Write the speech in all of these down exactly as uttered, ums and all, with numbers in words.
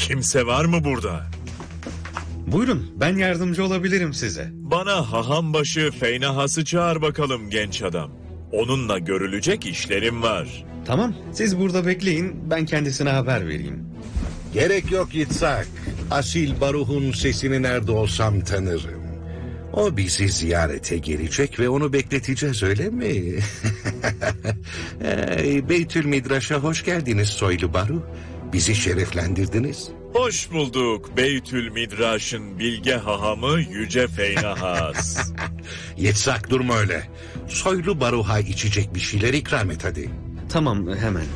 Kimse var mı burada? Buyurun, ben yardımcı olabilirim size. Bana hahambaşı Feynahas'ı çağır bakalım genç adam. Onunla görülecek işlerim var. Tamam, siz burada bekleyin, ben kendisine haber vereyim. Gerek yok Yitzhak. Asil Baruh'un sesini nerede olsam tanırım. O bizi ziyarete gelecek ve onu bekleteceğiz, öyle mi? hey, Beytül Midraş'a hoş geldiniz soylu Baruh. Bizi şereflendirdiniz. Hoş bulduk Beytül Midraş'ın bilge hahamı Yüce Feynahas. Yitzhak, durma öyle. Soylu Baruh'a içecek bir şeyler ikram et hadi. Tamam, hemen.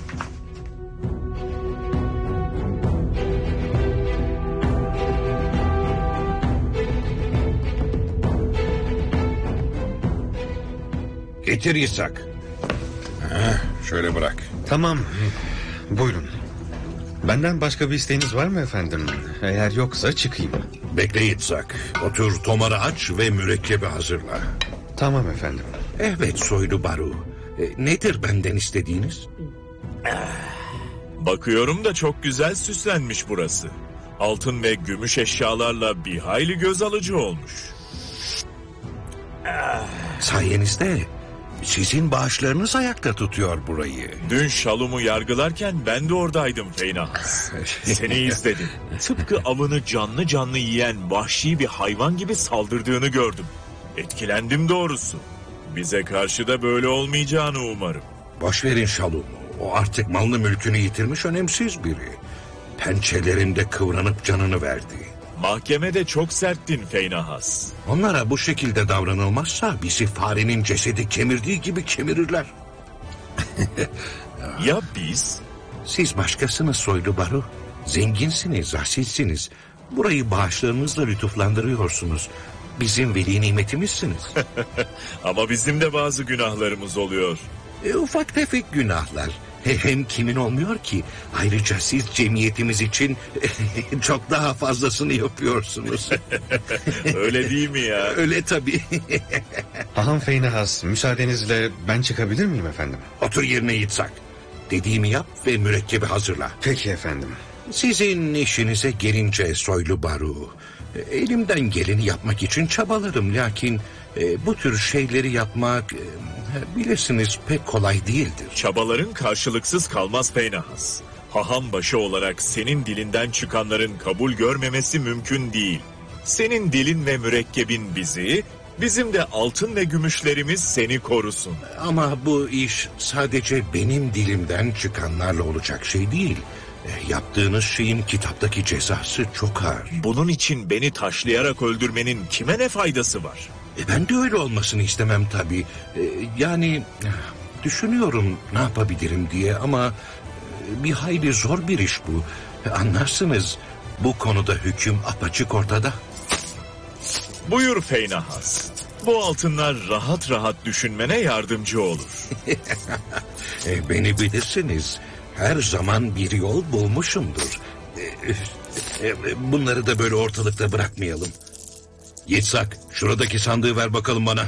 Getir Yitzhak. Heh, şöyle bırak. Tamam, buyurun. Benden başka bir isteğiniz var mı efendim? Eğer yoksa çıkayım. Bekle Yitzhak. Otur, tomarı aç ve mürekkebi hazırla. Tamam efendim. Evet soylu Baruh. E, nedir benden istediğiniz? Bakıyorum da çok güzel süslenmiş burası. Altın ve gümüş eşyalarla bir hayli göz alıcı olmuş. Sayenizde sizin bağışlarınız ayakta tutuyor burayı. Dün Şalum'u yargılarken ben de oradaydım Feynahas. Seni izledim. Tıpkı avını canlı canlı yiyen vahşi bir hayvan gibi saldırdığını gördüm. Etkilendim doğrusu. Bize karşı da böyle olmayacağını umarım. Boş verin Şalum'u. O artık malını mülkünü yitirmiş önemsiz biri. Pençelerinde kıvranıp canını verdi. Mahkemede çok serttin Feynahas. Onlara bu şekilde davranılmazsa bizi farenin cesedi kemirdiği gibi kemirirler. Ya biz? Siz başkasınız soylu Baruh. Zenginsiniz, asilsiniz. Burayı bağışlarınızla lütuflandırıyorsunuz. Bizim veli nimetimizsiniz. Ama bizim de bazı günahlarımız oluyor. E, ufak tefek günahlar. Hem kimin olmuyor ki? Ayrıca siz cemiyetimiz için çok daha fazlasını yapıyorsunuz. Öyle değil mi ya? Öyle tabii. Haham Feynahas, müsaadenizle ben çıkabilir miyim efendim? Otur yerine Yitzhak. Dediğimi yap ve mürekkebi hazırla. Peki efendim. Sizin işinize gelince soylu Baruh, elimden geleni yapmak için çabalarım. Lakin e, bu tür şeyleri yapmak... E, bilirsiniz pek kolay değildir. Çabaların karşılıksız kalmaz Feynahas. Haham başı olarak senin dilinden çıkanların kabul görmemesi mümkün değil. Senin dilin ve mürekkebin bizi, bizim de altın ve gümüşlerimiz seni korusun. Ama bu iş sadece benim dilimden çıkanlarla olacak şey değil. Yaptığınız şeyin kitaptaki cezası çok ağır. Bunun için beni taşlayarak öldürmenin kime ne faydası var? E ben de öyle olmasını istemem tabii. E, yani düşünüyorum ne yapabilirim diye ama e, bir hayli zor bir iş bu. E, anlarsınız, bu konuda hüküm apaçık ortada. Buyur Feynahas. Bu altınlar rahat rahat düşünmene yardımcı olur. e, beni bilirsiniz. Her zaman bir yol bulmuşumdur. E, e, bunları da böyle ortalıkta bırakmayalım. Yitzhak, şuradaki sandığı ver bakalım bana.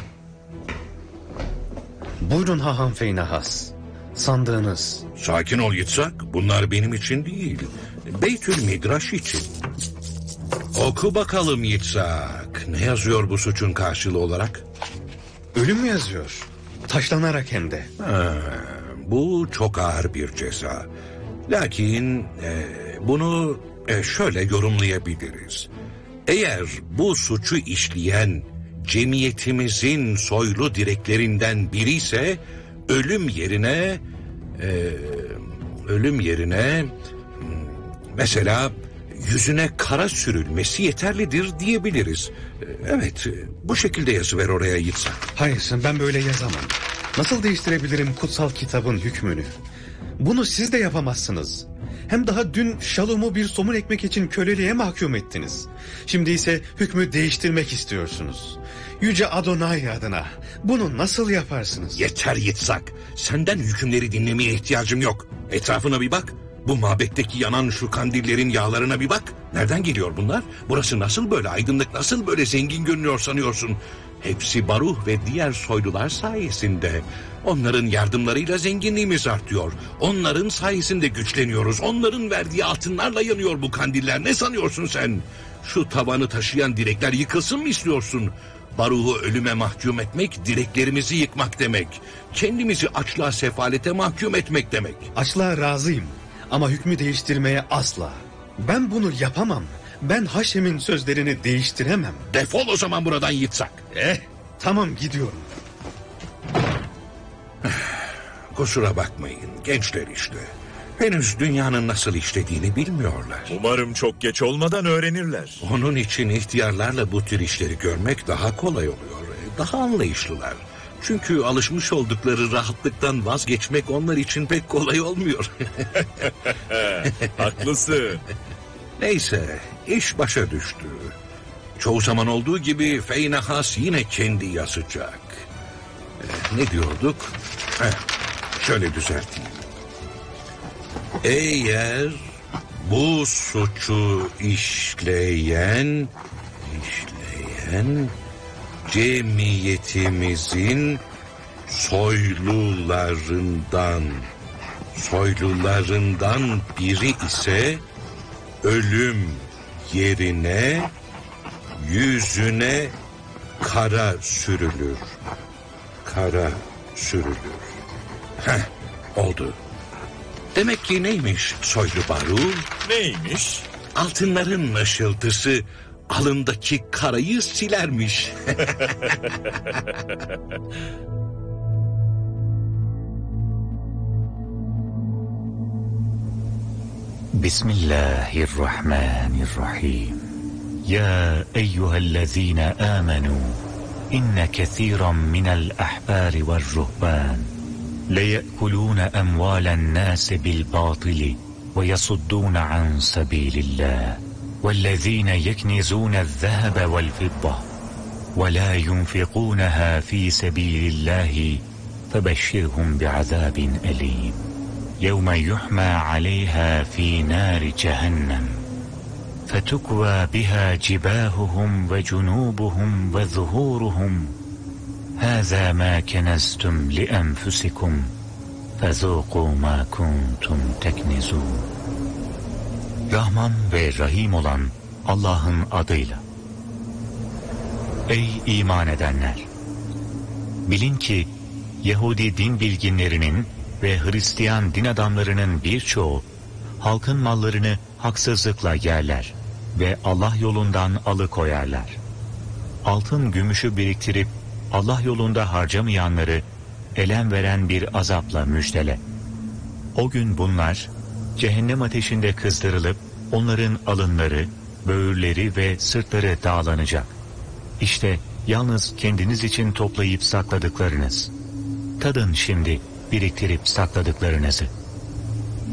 Buyurun Haham Feynahas. Sandığınız. Sakin ol Yitzhak. Bunlar benim için değil. Beytül Midraş için. Oku bakalım Yitzhak. Ne yazıyor bu suçun karşılığı olarak? Ölüm mü yazıyor? Taşlanarak hem de. Ha, bu çok ağır bir ceza. Lakin e, bunu e, şöyle yorumlayabiliriz. Eğer bu suçu işleyen cemiyetimizin soylu direklerinden biri ise ölüm yerine e, ölüm yerine mesela yüzüne kara sürülmesi yeterlidir diyebiliriz. Evet, bu şekilde yazıver oraya Yitzhak. Hayır, ben böyle yazamam. Nasıl değiştirebilirim kutsal kitabın hükmünü? Bunu siz de yapamazsınız. Hem daha dün Şalum'u bir somun ekmek için köleliğe mahkum ettiniz. Şimdi ise hükmü değiştirmek istiyorsunuz. Yüce Adonai adına bunu nasıl yaparsınız? Yeter Yitzhak. Senden hükümleri dinlemeye ihtiyacım yok. Etrafına bir bak. Bu mabetteki yanan şu kandillerin yağlarına bir bak. Nereden geliyor bunlar? Burası nasıl böyle aydınlık, nasıl böyle zengin görünüyor sanıyorsun? Hepsi Baruh ve diğer soylular sayesinde. Onların yardımlarıyla zenginliğimiz artıyor. Onların sayesinde güçleniyoruz. Onların verdiği altınlarla yanıyor bu kandiller. Ne sanıyorsun sen? Şu tavanı taşıyan direkler yıkılsın mı istiyorsun? Baruh'u ölüme mahkum etmek, direklerimizi yıkmak demek. Kendimizi açlığa, sefalete mahkum etmek demek. Açlığa razıyım ama hükmü değiştirmeye asla. Ben bunu yapamam. Ben Haşem'in sözlerini değiştiremem. Defol o zaman buradan Yitzhak. Eh, tamam gidiyorum. Kusura bakmayın gençler işte. Henüz dünyanın nasıl işlediğini bilmiyorlar. Umarım çok geç olmadan öğrenirler. Onun için ihtiyarlarla bu tür işleri görmek daha kolay oluyor. Daha anlayışlılar. Çünkü alışmış oldukları rahatlıktan vazgeçmek onlar için pek kolay olmuyor. Haklısın. Neyse, iş başa düştü. Çoğu zaman olduğu gibi Feynahas yine kendi yazacak. Ee, ne diyorduk? Heh, şöyle düzelteyim. Eğer bu suçu işleyen, işleyen cemiyetimizin soylularından, soylularından biri ise ölüm yerine yüzüne kara sürülür. Kara sürülür. Heh, oldu. Demek ki neymiş soylu Baruh? Neymiş? Altınların ışıltısı alındaki karayı silermiş. Bismillahirrahmanirrahim. Ya eyyühellezine amenu inne kethiran minel ahbari ve ruhban لَيَأْكُلُونَ أَمْوَالَ النَّاسِ بِالْبَاطِلِ وَيَصُدُّونَ عَنْ سَبِيلِ اللَّهِ وَالَّذِينَ يَكْنِزُونَ الذَّهَبَ وَالْفِضَّةَ وَلَا يُنْفِقُونَهَا فِي سَبِيلِ اللَّهِ فَبَشِّرْهُمْ بِعَذَابٍ أَلِيمٍ يَوْمَ يُحْمَى عَلَيْهَا فِي نَارِ جَهَنَّمَ فَتُكْوَى بِهَا جِبَاهُهُمْ وَجُنُوبُهُمْ وَظُهُورُهُمْ هذا ما كنزتم لأنفسكم فذوقوا ما كنتم تكنزون. Rahman ve Rahim olan Allah'ın adıyla. Ey iman edenler! Bilin ki Yahudi din bilginlerinin ve Hristiyan din adamlarının birçoğu halkın mallarını haksızlıkla yerler ve Allah yolundan alıkoyarlar. Altın gümüşü biriktirip Allah yolunda harcamayanları elem veren bir azapla müjdele. O gün bunlar cehennem ateşinde kızdırılıp onların alınları, böğürleri ve sırtları dağlanacak. İşte yalnız kendiniz için toplayıp sakladıklarınız. Tadın şimdi biriktirip sakladıklarınızı.